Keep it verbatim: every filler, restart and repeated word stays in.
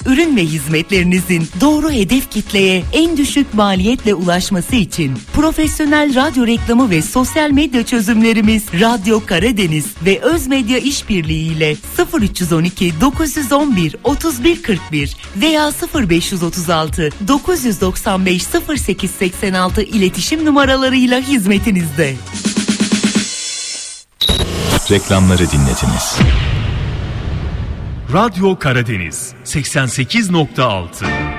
Ürün ve hizmetlerinizin doğru hedef kitleye en düşük maliyetle ulaşması için profesyonel radyo reklamı ve sosyal medya çözümlerimiz Radyo Karadeniz ve Özmedya İşbirliği ile sıfır üç on iki dokuz on bir otuz bir kırk bir veya sıfır beş otuz altı dokuz doksan beş sıfır sekiz seksen altı iletişim numaralarıyla hizmetinizde. Reklamları dinlediniz. Radyo Karadeniz seksen sekiz nokta altı